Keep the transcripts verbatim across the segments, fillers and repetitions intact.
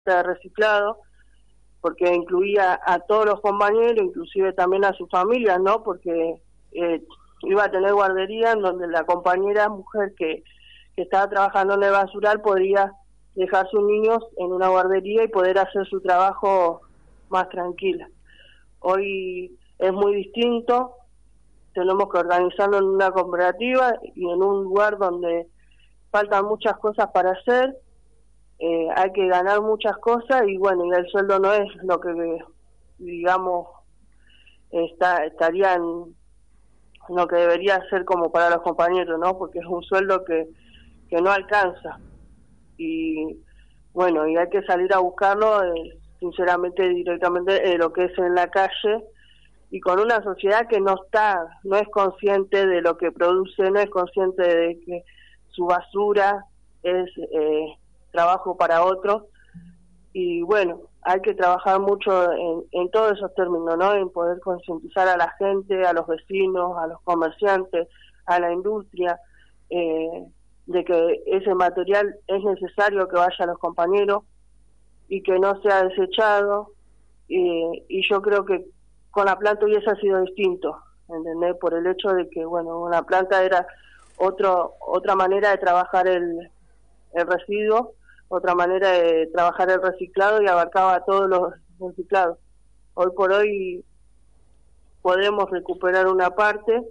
de reciclado, porque incluía a todos los compañeros, inclusive también a sus familias, ¿no? Porque eh, iba a tener guardería en donde la compañera mujer que, que estaba trabajando en el basural podría dejar sus niños en una guardería y poder hacer su trabajo más tranquila. Hoy es muy distinto, tenemos que organizarlo en una cooperativa y en un lugar donde faltan muchas cosas para hacer, eh, hay que ganar muchas cosas y bueno, y el sueldo no es lo que, digamos, está estaría en lo que debería ser como para los compañeros, ¿no? Porque es un sueldo que, que no alcanza. Y bueno, y hay que salir a buscarlo, eh, sinceramente, directamente, eh, lo que es en la calle, y con una sociedad que no está, no es consciente de lo que produce, no es consciente de que su basura es eh, trabajo para otros, y bueno, hay que trabajar mucho en, en todos esos términos, ¿no? En poder concientizar a la gente, a los vecinos, a los comerciantes, a la industria, eh, de que ese material es necesario que vaya a los compañeros y que no sea desechado, y, y yo creo que con la planta hubiese sido distinto, ¿entendés? Por el hecho de que, bueno, una planta era otro otra manera de trabajar el, el residuo, otra manera de trabajar el reciclado y abarcaba todos los reciclados. Hoy por hoy podemos recuperar una parte,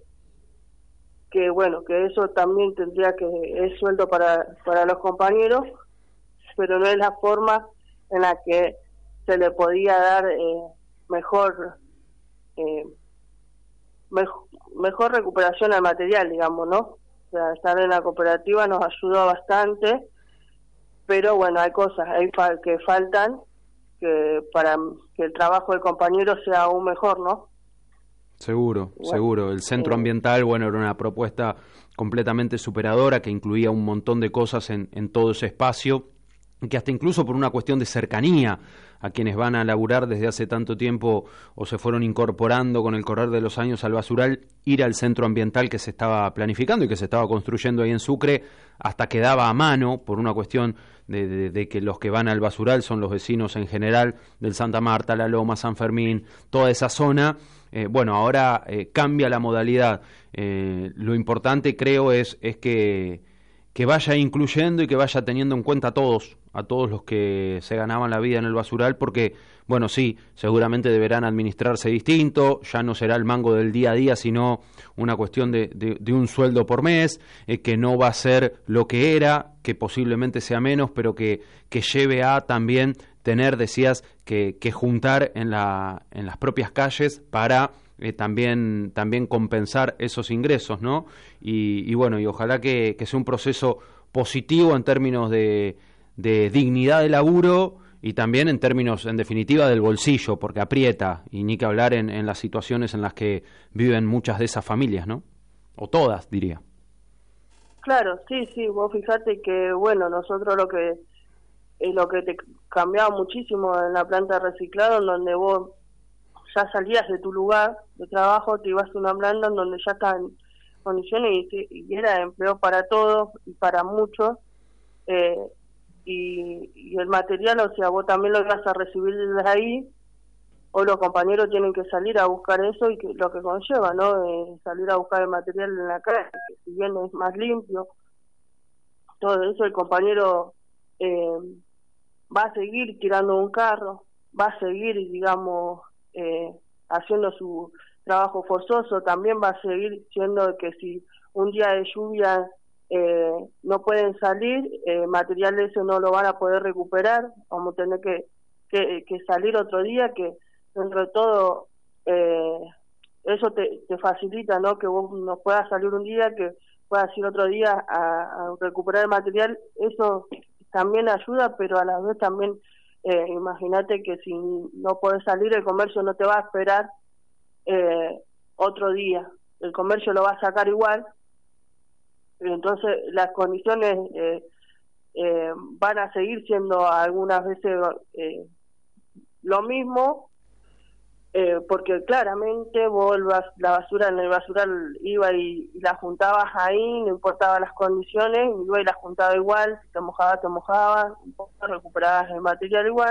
que bueno, que eso también tendría que, es sueldo para, para los compañeros, pero no es la forma en la que se le podía dar eh, mejor eh, mejor, mejor recuperación al material, digamos, ¿no? O sea, estar en la cooperativa nos ayudó bastante, pero bueno, hay cosas hay fa- que faltan que para que el trabajo del compañero sea aún mejor, ¿no? Seguro, Bueno, seguro. El centro eh, ambiental, bueno, era una propuesta completamente superadora que incluía un montón de cosas en, en todo ese espacio, que hasta incluso por una cuestión de cercanía a quienes van a laburar desde hace tanto tiempo o se fueron incorporando con el correr de los años al basural, ir al centro ambiental que se estaba planificando y que se estaba construyendo ahí en Sucre, hasta quedaba a mano por una cuestión de, de, de que los que van al basural son los vecinos en general del Santa Marta, La Loma, San Fermín, toda esa zona. Eh, bueno, ahora eh, cambia la modalidad. Eh, lo importante, creo, es, es que, que vaya incluyendo y que vaya teniendo en cuenta a todos, a todos los que se ganaban la vida en el basural, porque, bueno, sí, seguramente deberán administrarse distinto, ya no será el mango del día a día, sino una cuestión de, de, de un sueldo por mes, eh, que no va a ser lo que era, que posiblemente sea menos, pero que, que lleve a también tener, decías, que, que juntar en, la, en las propias calles para eh, también, también compensar esos ingresos, ¿no? Y, y bueno, y ojalá que, que sea un proceso positivo en términos de, de dignidad de laburo y también en términos, en definitiva, del bolsillo, porque aprieta, y ni que hablar en, en las situaciones en las que viven muchas de esas familias, ¿no? O todas, diría. claro, sí, sí, vos fijate que, bueno, nosotros lo que es lo que te cambiaba muchísimo en la planta de reciclado, en donde vos ya salías de tu lugar de trabajo, te ibas a una planta en donde ya están condiciones y, te- y era empleo para todos y para muchos, eh, y, y el material, o sea, vos también lo ibas a recibir desde ahí. Hoy los compañeros tienen que salir a buscar eso y que lo que conlleva, ¿no? Eh, salir a buscar el material en la calle, que si bien es más limpio, todo eso el compañero eh, va a seguir tirando un carro, va a seguir, digamos, eh, haciendo su trabajo forzoso, también va a seguir siendo que si un día de lluvia eh, no pueden salir, eh, material de eso no lo van a poder recuperar, vamos a tener que, que, que salir otro día, que dentro de todo eh, eso te, te facilita, ¿no? Que vos no puedas salir un día, que puedas ir otro día a, a recuperar el material, eso también ayuda, pero a la vez también, eh, imagínate que si no podés salir, el comercio no te va a esperar eh, otro día, el comercio lo va a sacar igual, entonces las condiciones eh, eh, van a seguir siendo algunas veces eh, lo mismo, Eh, porque claramente vos la basura en el basural iba y, y la juntabas ahí, no importaba las condiciones, iba y la juntaba igual, si te mojaba, te mojaba, un poco recuperabas el material igual.